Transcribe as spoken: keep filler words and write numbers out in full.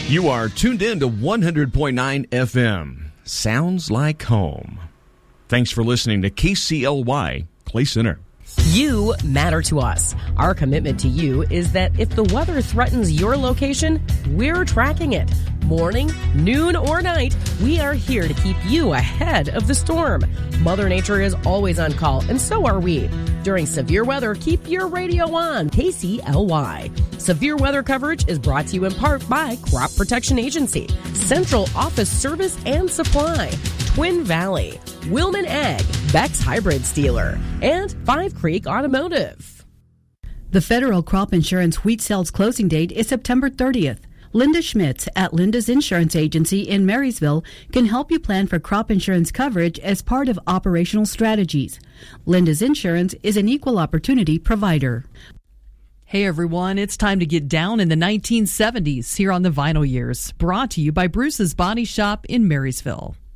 You are tuned in to one hundred point nine F M. Sounds like home. Thanks for listening to K C L Y Clay Center. You matter to us. Our commitment to you is that if the weather threatens your location, we're tracking it. Morning, noon, or night, we are here to keep you ahead of the storm. Mother Nature is always on call, and so are we. During severe weather, keep your radio on K C L Y. Severe weather coverage is brought to you in part by Crop Protection Agency, Central Office Service and Supply, Twin Valley, Wilman Ag, Beck's Hybrid Dealer, and Five Creek Automotive. The federal crop insurance wheat sales closing date is September thirtieth. Linda Schmitz at Linda's Insurance Agency in Marysville can help you plan for crop insurance coverage as part of operational strategies. Linda's Insurance is an equal opportunity provider. Hey everyone, it's time to get down in the nineteen seventies here on the Vinyl Years, brought to you by Bruce's Body Shop in Marysville.